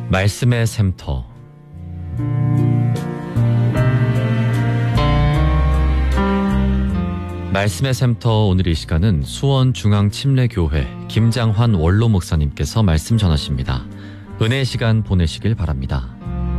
말씀의 샘터. 말씀의 샘터. 오늘 이 시간은 수원중앙침례교회 김장환 원로 목사님께서 말씀 전하십니다. 은혜의 시간 보내시길 바랍니다.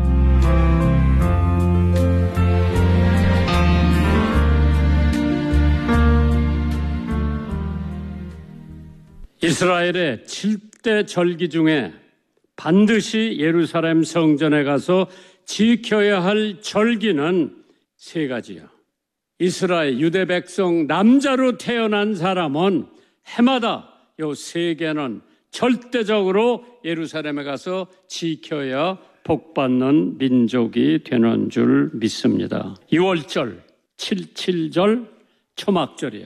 이스라엘의 7대 절기 중에 반드시 예루살렘 성전에 가서 지켜야 할 절기는 3가지요. 이스라엘 유대 백성 남자로 태어난 사람은 해마다 이 3개는 절대적으로 예루살렘에 가서 지켜야 복받는 민족이 되는 줄 믿습니다. 6월절, 77절, 초막절이요.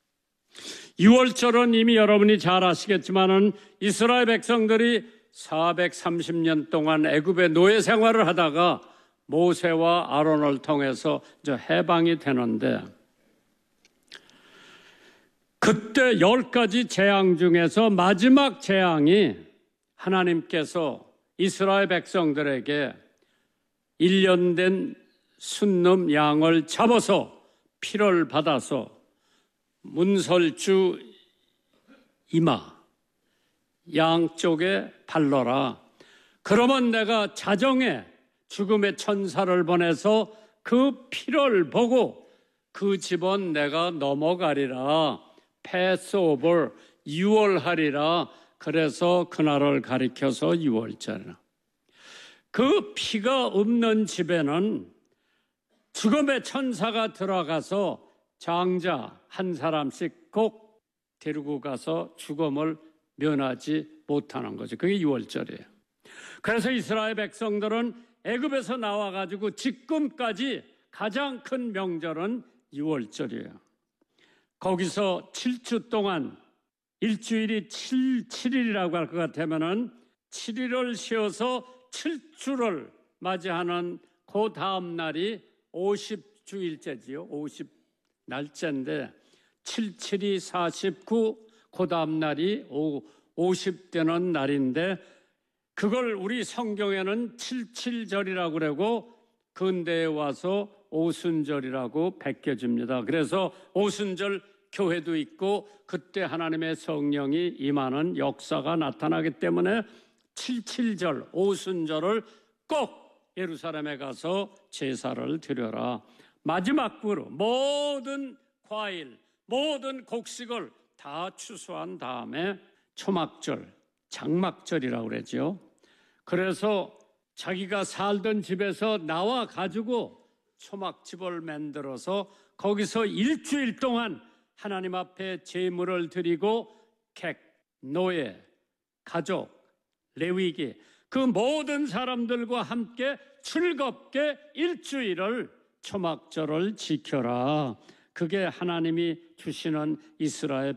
6월절은 이미 여러분이 잘 아시겠지만은 이스라엘 백성들이 430년 동안 애굽의 노예 생활을 하다가 모세와 아론을 통해서 해방이 되는데, 그때 10가지 재앙 중에서 마지막 재앙이 하나님께서 이스라엘 백성들에게 1년 된 순놈 양을 잡아서 피를 받아서 문설주 이마 양쪽에 발라라. 그러면 내가 자정에 죽음의 천사를 보내서 그 피를 보고 그 집은 내가 넘어가리라. 패스오버 6월하리라. 그래서 그날을 가리켜서 6월절이라. 그 피가 없는 집에는 죽음의 천사가 들어가서 장자 한 사람씩 꼭 데리고 가서 죽음을 면하지 못하는 거죠. 그게 6월절이에요. 그래서 이스라엘 백성들은 애굽에서 나와가지고 지금까지 가장 큰 명절은 6월절이에요. 거기서 7주 동안 일주일이 7일이라고 할 것 같으면은 7일을 쉬어서 7주를 맞이하는 그 다음 날이 50주일째지요. 50날째인데 77이 49, 그 다음 날이 50되는 날인데, 그걸 우리 성경에는 77절이라고 그러고 근대에 와서 오순절이라고 베껴집니다. 그래서 오순절 교회도 있고 그때 하나님의 성령이 임하는 역사가 나타나기 때문에 77절, 오순절을 꼭 예루살렘에 가서 제사를 드려라. 마지막으로 모든 과일, 모든 곡식을 다 추수한 다음에 초막절, 장막절이라고 그러죠. 그래서 자기가 살던 집에서 나와 가지고 초막집을 만들어서 거기서 일주일 동안 하나님 앞에 제물을 드리고 객, 노예, 가족, 레위기 그 모든 사람들과 함께 즐겁게 일주일을 초막절을 지켜라. 그게 하나님이 주시는 이스라엘